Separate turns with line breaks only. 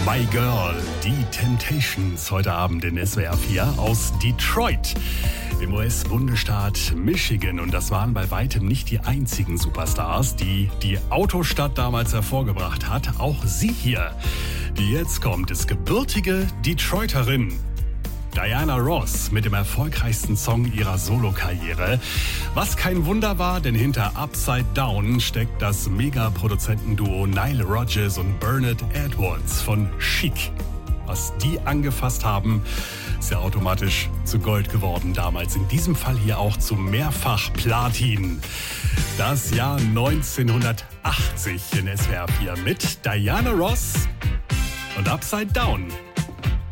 My Girl, die Temptations, heute Abend in SWR 4 aus Detroit, im US-Bundesstaat Michigan. Und das waren bei weitem nicht die einzigen Superstars, die die Autostadt damals hervorgebracht hat. Auch sie hier, die jetzt kommt, ist gebürtige Detroiterin. Diana Ross mit dem erfolgreichsten Song ihrer Solokarriere. Was kein Wunder war, denn hinter Upside Down steckt das Mega-Produzentenduo Nile Rodgers und Bernard Edwards von Chic. Was die angefasst haben, ist ja automatisch zu Gold geworden damals. In diesem Fall hier auch zu mehrfach Platin. Das Jahr 1980 in SWR 4 mit Diana Ross und Upside Down.